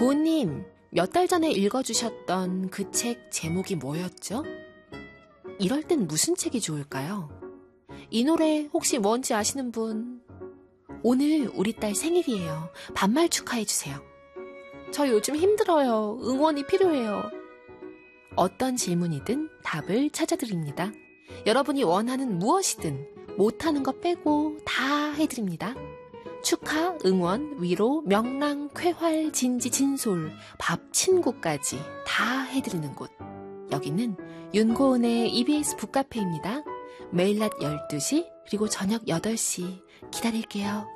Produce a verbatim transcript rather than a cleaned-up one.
부모님, 몇 달 전에 읽어주셨던 그 책 제목이 뭐였죠? 이럴 땐 무슨 책이 좋을까요? 이 노래 혹시 뭔지 아시는 분? 오늘 우리 딸 생일이에요. 반말 축하해주세요. 저 요즘 힘들어요. 응원이 필요해요. 어떤 질문이든 답을 찾아드립니다. 여러분이 원하는 무엇이든 못하는 거 빼고 다 해드립니다. 축하, 응원, 위로, 명랑, 쾌활, 진지, 진솔, 밥, 친구까지 다 해드리는 곳. 여기는 윤고은의 이비에스 북카페입니다. 매일 낮 열두 시 그리고 저녁 여덟 시 기다릴게요.